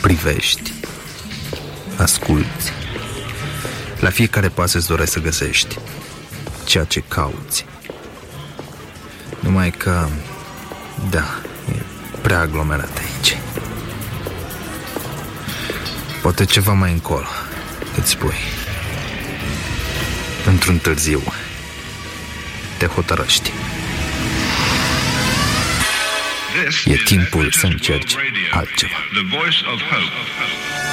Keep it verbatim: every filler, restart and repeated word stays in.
privești, asculți. La fiecare pas îți dorești să găsești ceea ce cauți. Numai că, da, e prea aglomerat aici. Poate ceva mai încolo, îți spui. Într-un târziu te hotărăști. E timpul să încerci altceva.